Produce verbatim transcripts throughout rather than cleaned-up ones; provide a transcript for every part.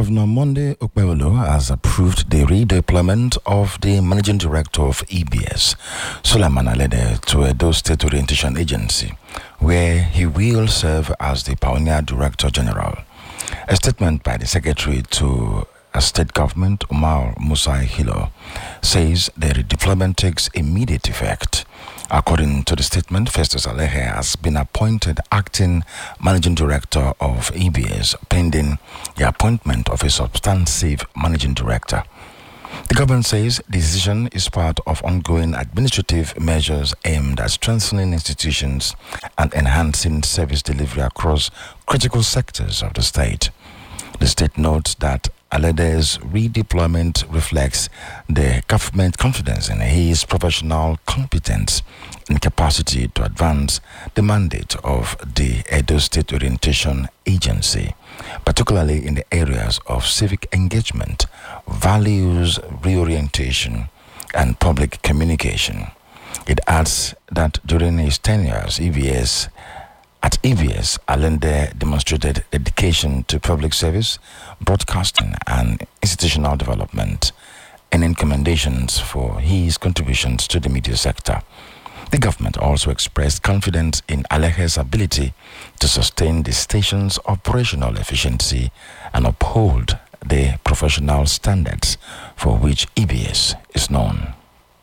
Governor Monday Okpebholo has approved the redeployment of the Managing Director of E B S, Suleiman Alede, to Edo State Orientation Agency, where he will serve as the Pioneer Director General. A statement by the Secretary to a state government, Umar Musa Hilo, says the redeployment takes immediate effect. According to the statement, Festus Alehe has been appointed acting managing director of E B S, pending the appointment of a substantive managing director. The government says the decision is part of ongoing administrative measures aimed at strengthening institutions and enhancing service delivery across critical sectors of the state. The state notes that Alede's redeployment reflects the government confidence in his professional competence and capacity to advance the mandate of the Edo State Orientation Agency, particularly in the areas of civic engagement, values reorientation, and public communication. It adds that during his tenure as E B S, At E B S, Alende demonstrated dedication to public service, broadcasting, and institutional development, and in commendations for his contributions to the media sector. The government also expressed confidence in Alehe's ability to sustain the station's operational efficiency and uphold the professional standards for which E B S is known.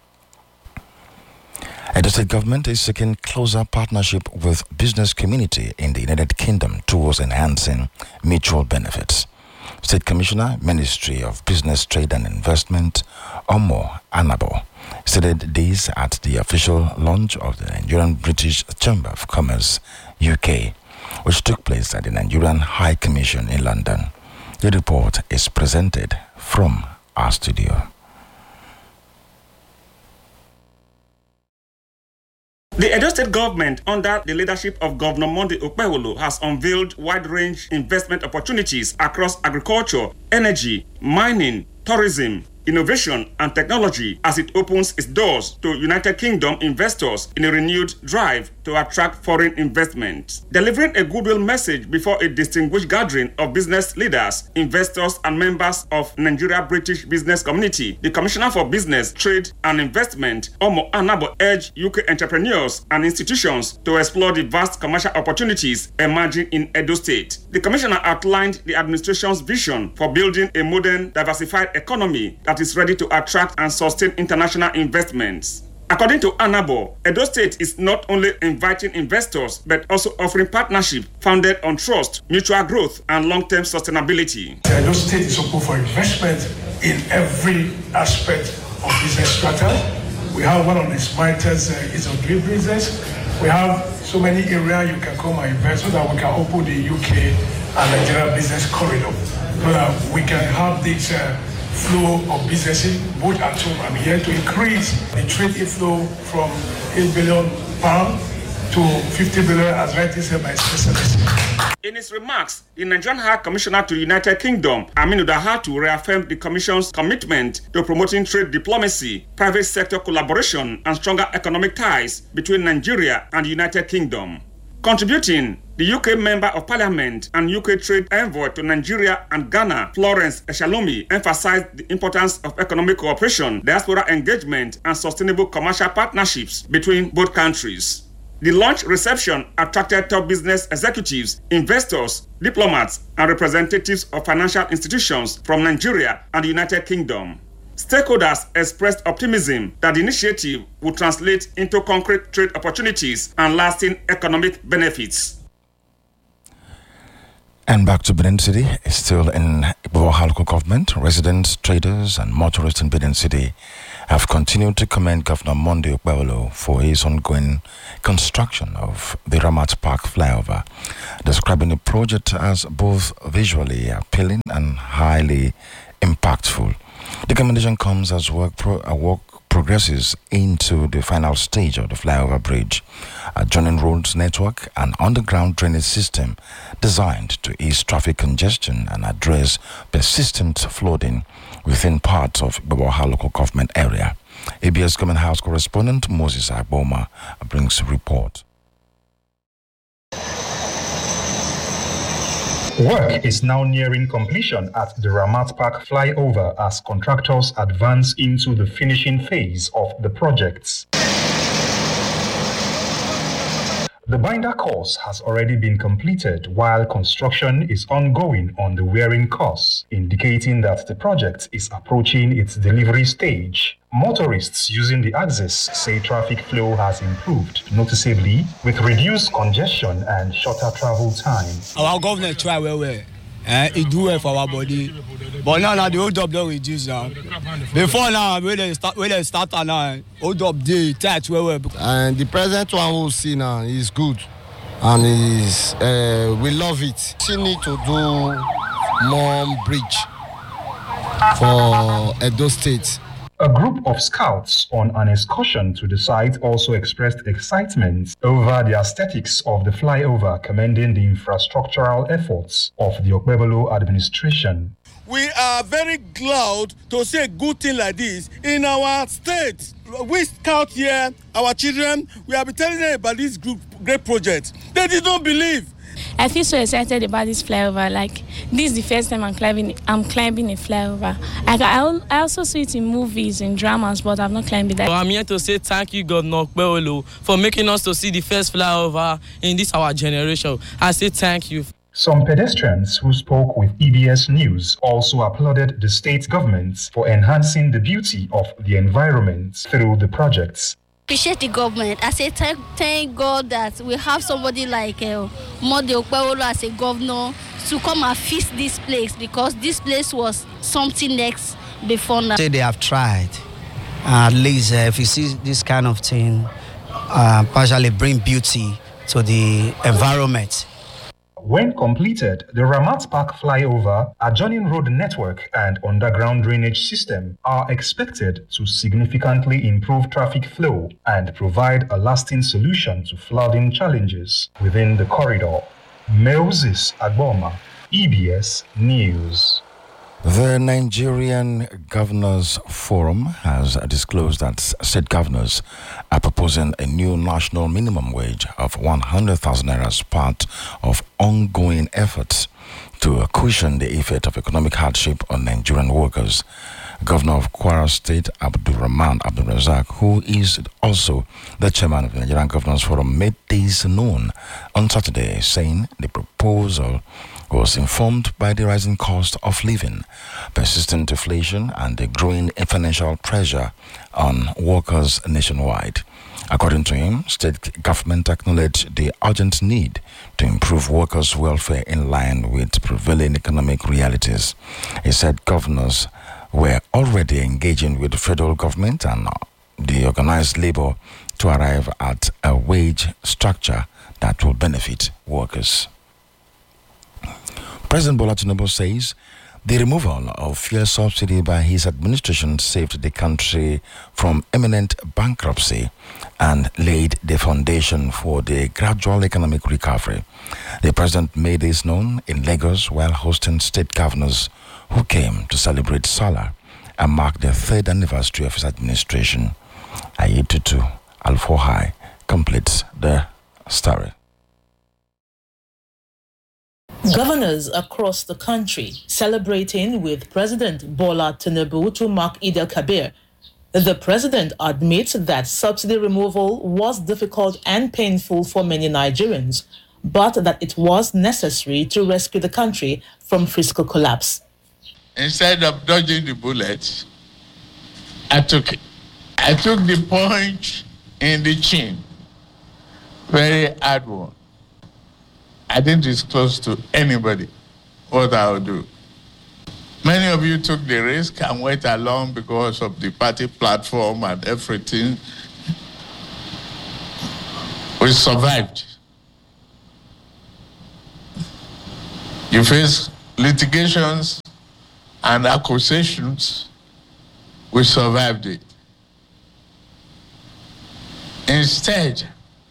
The state government is seeking closer partnership with business community in the United Kingdom towards enhancing mutual benefits. State Commissioner, Ministry of Business, Trade and Investment, Omo Anabo, stated this at the official launch of the Nigerian British Chamber of Commerce, U K, which took place at the Nigerian High Commission in London. The report is presented from our studio. The Edo State government, under the leadership of Governor Monday Okpebholo, has unveiled wide-range investment opportunities across agriculture, energy, mining, tourism, innovation and technology as it opens its doors to United Kingdom investors in a renewed drive to attract foreign investment. Delivering a goodwill message before a distinguished gathering of business leaders, investors and members of Nigeria British business community, the Commissioner for Business, Trade and Investment, Omo Anabo, urged U K entrepreneurs and institutions to explore the vast commercial opportunities emerging in Edo State. The Commissioner outlined the administration's vision for building a modern, diversified economy that is ready to attract and sustain international investments. According to Anabo, Edo State is not only inviting investors but also offering partnership founded on trust, mutual growth, and long-term sustainability. Edo State is open for investment in every aspect of business strata. We have one of the smartest uh, is of doing business. We have so many areas you can come and invest so that we can open the U K and Nigeria business corridor so that we can have this uh, flow of businesses both at home and here to increase the trade inflow from eight billion pounds to fifty billion as rightly said by specialists. In his remarks, the Nigerian High Commissioner to the United Kingdom, Aminu Dahatu, reaffirmed the Commission's commitment to promoting trade diplomacy, private sector collaboration, and stronger economic ties between Nigeria and the United Kingdom. Contributing, the U K Member of Parliament and U K Trade Envoy to Nigeria and Ghana, Florence Eshalomi, emphasized the importance of economic cooperation, diaspora engagement, and sustainable commercial partnerships between both countries. The launch reception attracted top business executives, investors, diplomats, and representatives of financial institutions from Nigeria and the United Kingdom. Stakeholders expressed optimism that the initiative will translate into concrete trade opportunities and lasting economic benefits. And back to Benin City, still in Igboha local government, residents, traders, and motorists in Benin City have continued to commend Governor Monday Okpebholo for his ongoing construction of the Ramat Park flyover, describing the project as both visually appealing and highly impactful. The commendation comes as work, pro- uh, work progresses into the final stage of the flyover bridge, a joining roads network and underground drainage system designed to ease traffic congestion and address persistent flooding within parts of Igboha local government area. A B S Government House correspondent Moses Agboma brings a report. Work is now nearing completion at the Ramat Park flyover as contractors advance into the finishing phase of the projects. The binder course has already been completed while construction is ongoing on the wearing course, indicating that the project is approaching its delivery stage. Motorists using the axis say traffic flow has improved noticeably with reduced congestion and shorter travel time. Our government try well well. Eh, it do well for our body. But now, now the hold up don't reduce now. Before now, when they start, when they start now, hold up they tight well well. And the present one we'll see now is good, and is uh, we love it. We need to do more bridge for Edo State. A group of scouts on an excursion to the site also expressed excitement over the aesthetics of the flyover, commending the infrastructural efforts of the Okpebholo administration. We are very glad to see a good thing like this in our state. We scout here, our children, we have been telling them about this group, great project. They did not believe. I feel so excited about this flyover. Like, this is the first time I'm climbing. I'm climbing a flyover. Like, I, I also see it in movies and dramas, but I've not climbed it. I'm here to say thank you, Governor Okpebholo, for making us to see the first flyover in this our generation. I say thank you. Some pedestrians who spoke with E B S News also applauded the state government for enhancing the beauty of the environment through the projects. Appreciate the government. I say thank, thank God that we have somebody like uh, Mode Okpebholo as a governor to come and fix this place, because this place was something next before now. Say they have tried. Uh, at least uh, if you see this kind of thing, uh, partially bring beauty to the environment. When completed, the Ramat Park flyover, adjoining road network and underground drainage system are expected to significantly improve traffic flow and provide a lasting solution to flooding challenges within the corridor. Moses Agboma, E B S News. The Nigerian Governors Forum has disclosed that state governors are proposing a new national minimum wage of one hundred thousand naira as part of ongoing efforts to cushion the effect of economic hardship on Nigerian workers. Governor of Kwara State, Abdulrahman Abdulrazak, who is also the chairman of the Nigerian Governors Forum, made this known on Saturday, saying the proposal was informed by the rising cost of living, persistent inflation, and the growing financial pressure on workers nationwide. According to him, state government acknowledged the urgent need to improve workers' welfare in line with prevailing economic realities. He said governors were already engaging with the federal government and the organized labor to arrive at a wage structure that will benefit workers. President Bola Tinubu says the removal of fuel subsidy by his administration saved the country from imminent bankruptcy and laid the foundation for the gradual economic recovery. The president made this known in Lagos while hosting state governors who came to celebrate Salah and mark the third anniversary of his administration. Ayetutu Alfohai completes the story. Governors across the country celebrating with President Bola Tinubu to mark Eid al-Kabir. The president admits that subsidy removal was difficult and painful for many Nigerians, but that it was necessary to rescue the country from fiscal collapse. Instead of dodging the bullet, I took it. I took the punch in the chin. Very hard one. I didn't disclose to anybody what I would do. Many of you took the risk and went along because of the party platform and everything. We survived. You face litigations and accusations. We survived it. Instead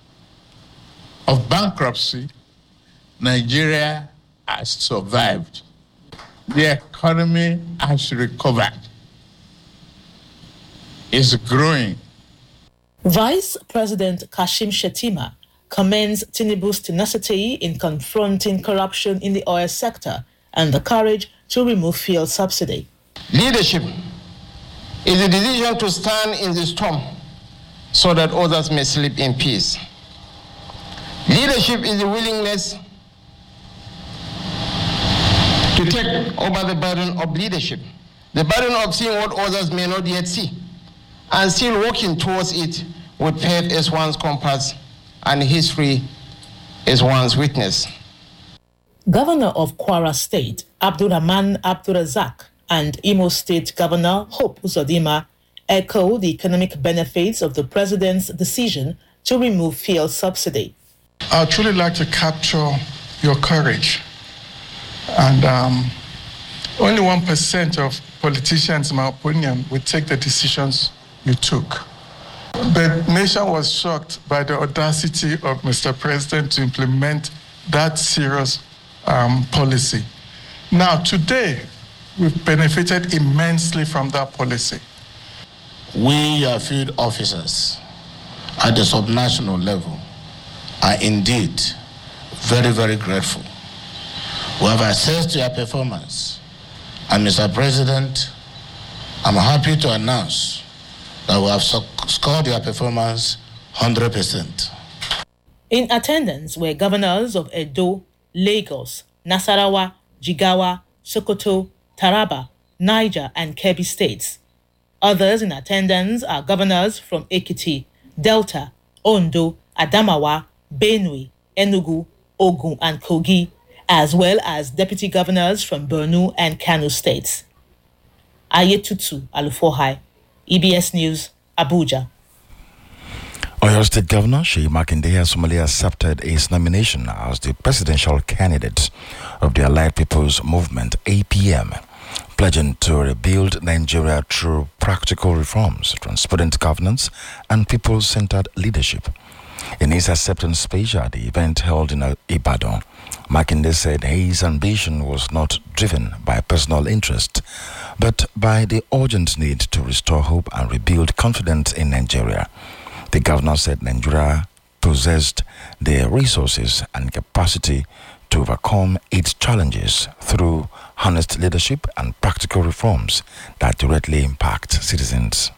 of bankruptcy, Nigeria has survived. The economy has recovered. It's growing. Vice President Kashim Shettima commends Tinubu's tenacity in confronting corruption in the oil sector and the courage to remove fuel subsidy. Leadership is the decision to stand in the storm so that others may sleep in peace. Leadership is the willingness to take over the burden of leadership, the burden of seeing what others may not yet see, and still working towards it with faith as one's compass and history as one's witness. Governor of Kwara State, Abdurrahman Abdurazak, and Imo State Governor Hope Uzodinma echo the economic benefits of the president's decision to remove fuel subsidy. I would truly like to capture your courage. And um, only one percent of politicians, in my opinion, would take the decisions you took. The nation was shocked by the audacity of Mister President to implement that serious um, policy. Now, today, we've benefited immensely from that policy. We, your field officers, at the subnational level, are indeed very, very grateful. We have access to your performance. And Mister President, I'm happy to announce that we have scored your performance one hundred percent. In attendance were governors of Edo, Lagos, Nasarawa, Jigawa, Sokoto, Taraba, Niger, and Kebbi states. Others in attendance are governors from Ekiti, Delta, Ondo, Adamawa, Benue, Enugu, Ogun, and Kogi, as well as deputy governors from Borno and Kano states. Ayetutu Alufohai, E B S News, Abuja. Oyo State Governor Sheyi Makinde has formally accepted his nomination as the presidential candidate of the Allied People's Movement, A P M, pledging to rebuild Nigeria through practical reforms, transparent governance, and people-centered leadership. In his acceptance speech at the event held in Ibadan, Makinde said his ambition was not driven by personal interest, but by the urgent need to restore hope and rebuild confidence in Nigeria. The governor said Nigeria possessed the resources and capacity to overcome its challenges through honest leadership and practical reforms that directly impact citizens.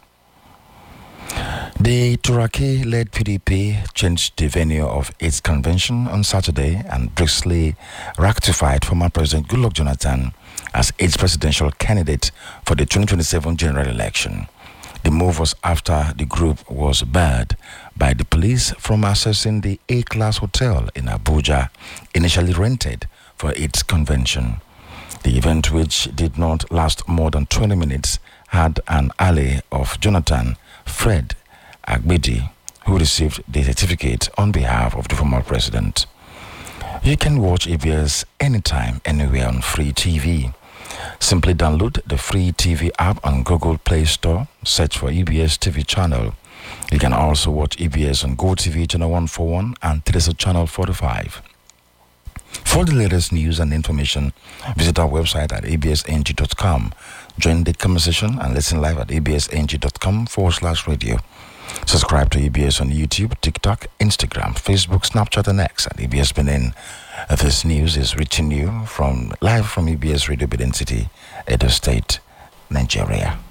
The Turaki-led P D P changed the venue of its convention on Saturday and briskly ratified former President Goodluck Jonathan as its presidential candidate for the twenty twenty-seven general election. The move was after the group was barred by the police from accessing the A-class hotel in Abuja, initially rented for its convention. The event, which did not last more than twenty minutes, had an ally of Jonathan, Fred Agbedi, who received the certificate on behalf of the former president. You can watch E B S anytime, anywhere on Free T V. Simply download the Free T V app on Google Play Store, search for E B S T V channel. You can also watch E B S on GoTV channel one forty-one and Teresa channel forty-five. For the latest news and information, visit our website at a b s n g dot com. Join the conversation and listen live at a b s n g dot com forward slash radio. Subscribe to E B S on YouTube, TikTok, Instagram, Facebook, Snapchat, and X at E B S Benin. This news is reaching you from live from E B S Radio Benin City, Edo State, Nigeria.